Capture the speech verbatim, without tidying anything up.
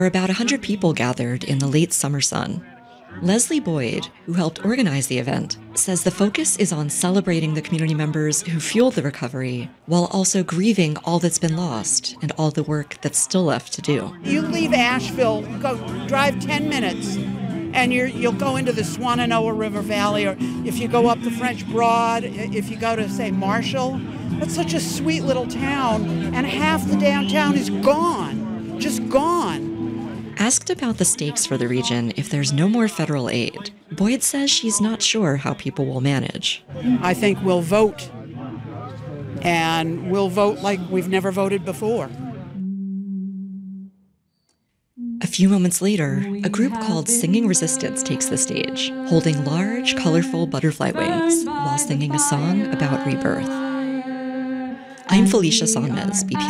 About one hundred people gathered in the late summer sun. Leslie Boyd, who helped organize the event, says the focus is on celebrating the community members who fueled the recovery, while also grieving all that's been lost and all the work that's still left to do. You leave Asheville, go drive ten minutes, and you're, you'll go into the Swannanoa River Valley, or if you go up the French Broad, if you go to, say, Marshall. That's such a sweet little town, and half the downtown is gone, just gone. Asked about the stakes for the region if there's no more federal aid, Boyd says she's not sure how people will manage. I think we'll vote, and we'll vote like we've never voted before. A few moments later, a group called Singing Resistance takes the stage, holding large, colorful butterfly wings while singing a song about rebirth. I'm Felicia Sonmez, B P